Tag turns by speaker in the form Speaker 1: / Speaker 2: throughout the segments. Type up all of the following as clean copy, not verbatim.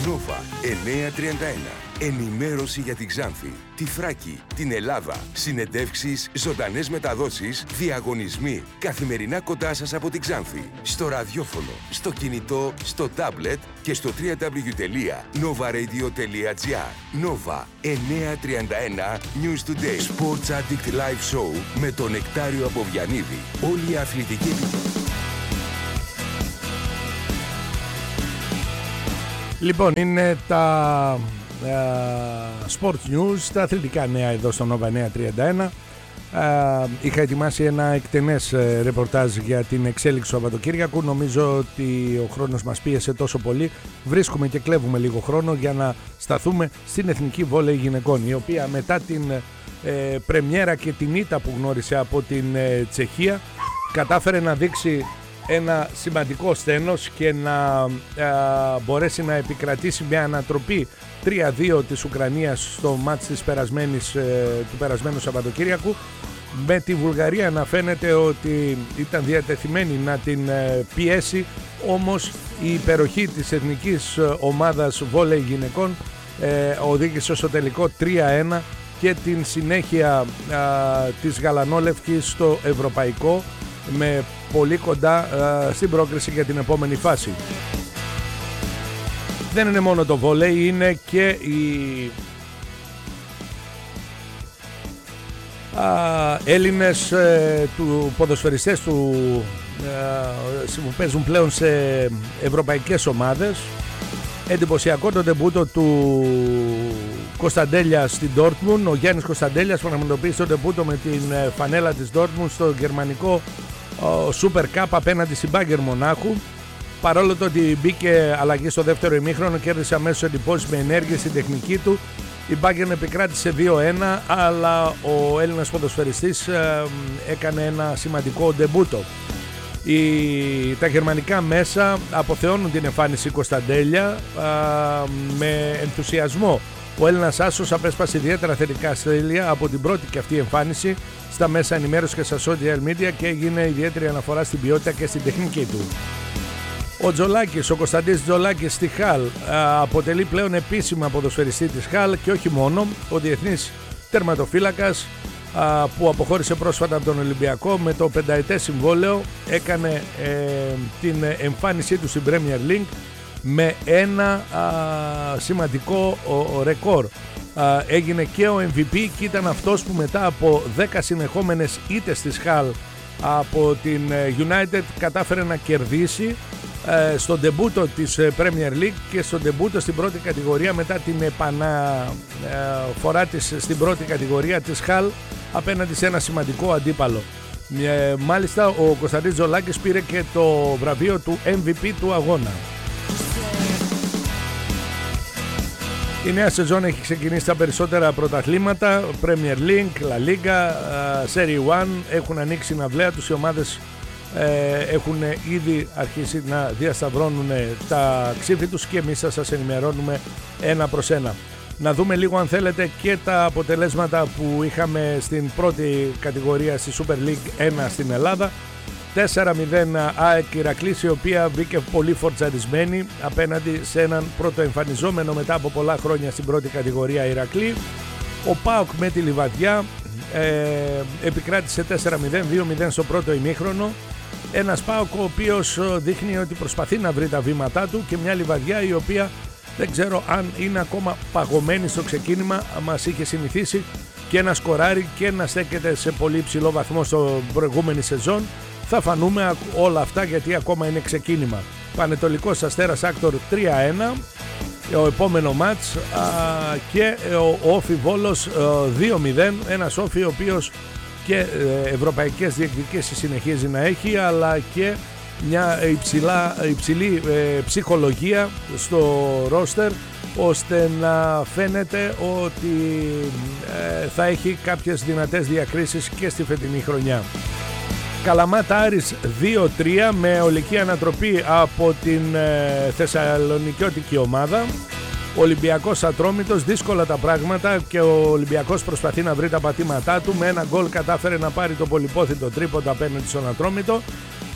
Speaker 1: Nova 931. Ενημέρωση για την Ξάνθη, τη Θράκη, την Ελλάδα. Συνεντεύξεις, ζωντανές μεταδόσεις, διαγωνισμοί. Καθημερινά κοντά σας από την Ξάνθη. Στο ραδιόφωνο, στο κινητό, στο τάμπλετ και στο www.novaradio.gr. Nova 931 News Today. Sports Addict Live Show με τον Νεκτάριο Αποβιανίδη. Όλη η αθλητική
Speaker 2: Λοιπόν, είναι τα Sport News, τα αθλητικά νέα εδώ στο Nova 931. Είχα ετοιμάσει ένα εκτενές ρεπορτάζ για την εξέλιξη του Σαββατοκύριακου. Νομίζω ότι ο χρόνος μας πίεσε τόσο πολύ. Βρίσκουμε και κλέβουμε λίγο χρόνο για να σταθούμε στην εθνική βόλεϊ γυναικών, η οποία μετά την πρεμιέρα και την ήττα που γνώρισε από την Τσεχία κατάφερε να δείξει ένα σημαντικό στένος και να μπορέσει να επικρατήσει μια ανατροπή 3-2 της Ουκρανίας στο μάτς της του περασμένου Σαββατοκύριακου, με τη Βουλγαρία να φαίνεται ότι ήταν διατεθειμένη να την πιέσει, όμως η υπεροχή της εθνικής ομάδας βόλεϊ γυναικών οδήγησε στο τελικό 3-1 και την συνέχεια της γαλανόλευκης στο ευρωπαϊκό, με πολύ κοντά στην πρόκριση για την επόμενη φάση. Δεν είναι μόνο το βόλεϊ, είναι και οι Έλληνες ποδοσφαιριστές που παίζουν πλέον σε ευρωπαϊκές ομάδες. Εντυπωσιακό το ντεμπούτο του Κωνσταντέλια στην Dortmund. Ο Γιάννης Κωνσταντέλιας πραγματοποίησε το ντεμπούτο με την φανέλα της Dortmund στο γερμανικό Super Cup απέναντι στην Bayern Μονάχου. Παρόλο το ότι μπήκε αλλαγή στο δεύτερο ημίχρονο, κέρδισε αμέσως εντυπώσεις με ενέργεια στην τεχνική του. Η Bayern επικράτησε 2-1, αλλά ο Έλληνας ποδοσφαιριστής έκανε ένα σημαντικό ντεμπούτο. Τα γερμανικά μέσα αποθεώνουν την εμφάνιση Κωνσταντέλια με ενθουσιασμό. Ο Έλληνας άσος απέσπασε ιδιαίτερα θετικά στέλια από την πρώτη και αυτή εμφάνιση στα μέσα ενημέρωση και στα social media και έγινε ιδιαίτερη αναφορά στην ποιότητα και στην τεχνική του. Ο Κωνσταντής Τζολάκης στη Χαλ αποτελεί πλέον επίσημα ποδοσφαιριστή της Χαλ και όχι μόνο. Ο διεθνής τερματοφύλακας που αποχώρησε πρόσφατα από τον Ολυμπιακό με το πενταετές συμβόλαιο έκανε την εμφάνισή του στην Premier League με ένα σημαντικό ρεκόρ. Έγινε και ο MVP και ήταν αυτός που μετά από 10 συνεχόμενες ήττες της Χαλ από την United κατάφερε να κερδίσει στον ντεμπούτο της Premier League και στον ντεμπούτο στην πρώτη κατηγορία μετά την επαναφορά της στην πρώτη κατηγορία της Χαλ απέναντι σε ένα σημαντικό αντίπαλο. Μάλιστα ο Κωνσταντής Τζολάκης πήρε και το βραβείο του MVP του αγώνα. Η νέα σεζόν έχει ξεκινήσει στα περισσότερα πρωταθλήματα, Premier League, La Liga, Serie 1, έχουν ανοίξει την αυλαία τους, οι ομάδες έχουν ήδη αρχίσει να διασταυρώνουν τα ξύφη τους και εμείς θα σας ενημερώνουμε ένα προς ένα. Να δούμε λίγο αν θέλετε και τα αποτελέσματα που είχαμε στην πρώτη κατηγορία στη Super League 1 στην Ελλάδα. 4-0 ΑΕΚ Ηρακλής, η οποία μπήκε πολύ φορτσαρισμένη απέναντι σε έναν πρωτοεμφανιζόμενο μετά από πολλά χρόνια στην πρώτη κατηγορία Ηρακλή. Ο ΠΑΟΚ με τη Λιβαδιά επικράτησε 4-0, 2-0 στο πρώτο ημίχρονο. Ένας ΠΑΟΚ ο οποίος δείχνει ότι προσπαθεί να βρει τα βήματά του και μια Λιβαδιά η οποία δεν ξέρω αν είναι ακόμα παγωμένη στο ξεκίνημα. Μας είχε συνηθίσει και να σκοράρει και να στέκεται σε πολύ ψηλό βαθμό στο προηγούμενη σεζόν. Θα φανούμε όλα αυτά γιατί ακόμα είναι ξεκίνημα. Πανετολικός Αστέρας Άκτορ 3-1 ο επόμενο μάτς και ο Όφι Βόλος 2-0, ένας Όφι ο οποίος και ευρωπαϊκές διεκδικήσεις συνεχίζει να έχει, αλλά και μια υψηλή ψυχολογία στο ρόστερ, ώστε να φαίνεται ότι θα έχει κάποιες δυνατές διακρίσεις και στη φετινή χρονιά. Καλαμάτα Άρης 2-3 με ολική ανατροπή από την θεσσαλονικιώτικη ομάδα. Ολυμπιακός Ατρόμητος, δύσκολα τα πράγματα και ο Ολυμπιακός προσπαθεί να βρει τα πατήματά του. Με ένα γκολ κατάφερε να πάρει το πολυπόθητο τρίποντο απέναντι στον Ατρόμητο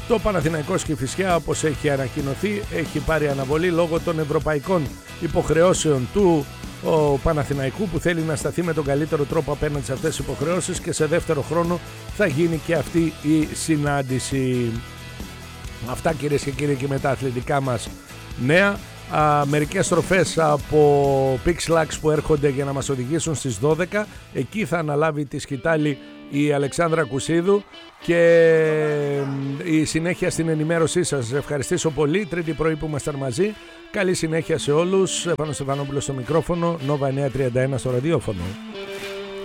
Speaker 2: Το Παναθηναϊκός Κηφισιά, όπως έχει ανακοινωθεί, έχει πάρει αναβολή λόγω των ευρωπαϊκών υποχρεώσεων του Παναθηναϊκού, που θέλει να σταθεί με τον καλύτερο τρόπο απέναντι σε αυτές τις υποχρεώσεις, και σε δεύτερο χρόνο θα γίνει και αυτή η συνάντηση. Αυτά, κυρίες και κύριοι, και με τα αθλητικά μας νέα. Μερικές στροφές από Pixlax που έρχονται για να μας οδηγήσουν στις 12. Εκεί θα αναλάβει τη σκητάλη η Αλεξάνδρα Κουσίδου και η συνέχεια στην ενημέρωσή σας. Σας ευχαριστήσω πολύ. Τρίτη πρωί που ήμασταν μαζί. Καλή συνέχεια σε όλους. Πάνος Στεφανόπουλος στο μικρόφωνο, Nova 931 στο ραδιόφωνο.